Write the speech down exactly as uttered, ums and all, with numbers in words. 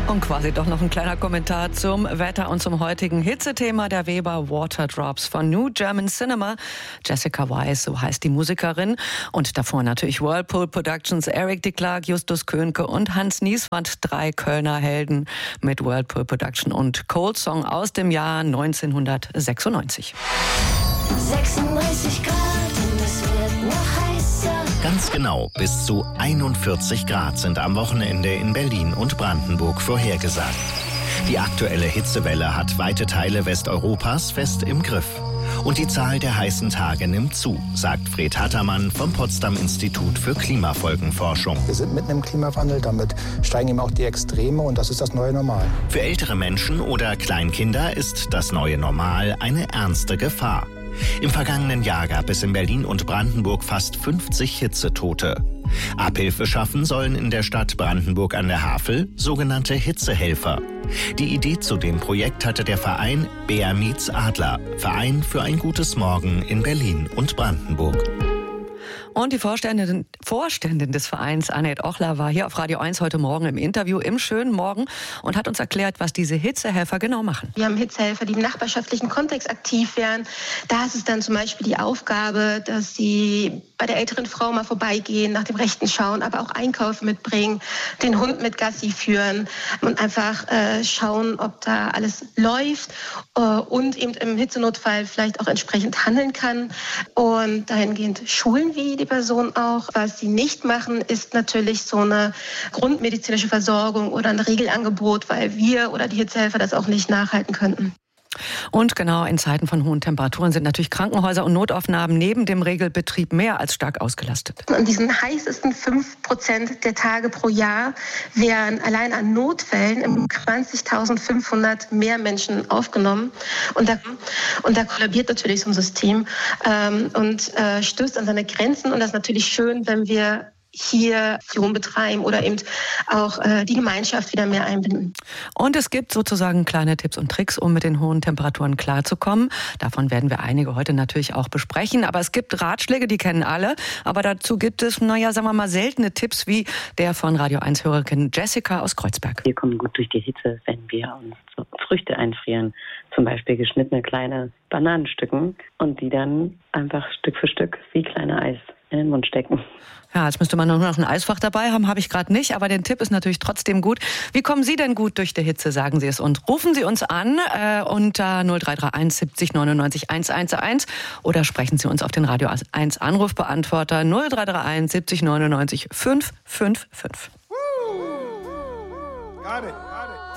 Und quasi doch noch ein kleiner Kommentar zum Wetter und zum heutigen Hitzethema der Weber Waterdrops von New German Cinema. Jessica Weiss, so heißt die Musikerin. Und davor natürlich Whirlpool Productions, Eric de Klerk, Justus Könke und Hans Nieswand, drei Kölner Helden mit Whirlpool Production und Cold Song aus dem Jahr neunzehnhundertsechsundneunzig. sechsunddreißig Grad und es wird noch heißer. Ganz genau, bis zu einundvierzig Grad sind am Wochenende in Berlin und Brandenburg vorhergesagt. Die aktuelle Hitzewelle hat weite Teile Westeuropas fest im Griff. Und die Zahl der heißen Tage nimmt zu, sagt Fred Hattermann vom Potsdam-Institut für Klimafolgenforschung. Wir sind mitten im Klimawandel, damit steigen eben auch die Extreme und das ist das neue Normal. Für ältere Menschen oder Kleinkinder ist das neue Normal eine ernste Gefahr. Im vergangenen Jahr gab es in Berlin und Brandenburg fast fünfzig Hitzetote. Abhilfe schaffen sollen in der Stadt Brandenburg an der Havel sogenannte Hitzehelfer. Die Idee zu dem Projekt hatte der Verein Bär meets Adler, Verein für ein gutes Morgen in Berlin und Brandenburg. Und die Vorständin, Vorständin des Vereins, Annette Ochler, war hier auf Radio eins heute Morgen im Interview im schönen Morgen und hat uns erklärt, was diese Hitzehelfer genau machen. Wir haben Hitzehelfer, die im nachbarschaftlichen Kontext aktiv werden. Da ist es dann zum Beispiel die Aufgabe, dass sie bei der älteren Frau mal vorbeigehen, nach dem Rechten schauen, aber auch Einkäufe mitbringen, den Hund mit Gassi führen und einfach äh, schauen, ob da alles läuft äh, und eben im Hitzenotfall vielleicht auch entsprechend handeln kann. Und dahingehend schulen wir die Person auch. Was sie nicht machen, ist natürlich so eine grundmedizinische Versorgung oder ein Regelangebot, weil wir oder die Hitzehelfer das auch nicht nachhalten könnten. Und genau in Zeiten von hohen Temperaturen sind natürlich Krankenhäuser und Notaufnahmen neben dem Regelbetrieb mehr als stark ausgelastet. An diesen heißesten fünf Prozent der Tage pro Jahr werden allein an Notfällen im zwanzigtausendfünfhundert mehr Menschen aufgenommen. Und da, und da kollabiert natürlich so ein System ähm, und äh, stößt an seine Grenzen. Und das ist natürlich schön, wenn wir hier Aktion betreiben oder eben auch äh, die Gemeinschaft wieder mehr einbinden. Und es gibt sozusagen kleine Tipps und Tricks, um mit den hohen Temperaturen klarzukommen. Davon werden wir einige heute natürlich auch besprechen. Aber es gibt Ratschläge, die kennen alle. Aber dazu gibt es, naja, sagen wir mal, seltene Tipps, wie der von Radio eins-Hörerin Jessica aus Kreuzberg. Wir kommen gut durch die Hitze, wenn wir uns so Früchte einfrieren. Zum Beispiel geschnittene kleine Bananenstücken und die dann einfach Stück für Stück wie kleine Eis in den Mund stecken. Ja, jetzt müsste man nur noch ein Eisfach dabei haben, habe ich gerade nicht, aber der Tipp ist natürlich trotzdem gut. Wie kommen Sie denn gut durch die Hitze, sagen Sie es und rufen Sie uns an äh, unter null drei drei eins siebzig neunundneunzig hunderteins oder sprechen Sie uns auf den Radio eins Anrufbeantworter null drei drei eins siebzig neunundneunzig fünf fünf fünf. Got it. Got it.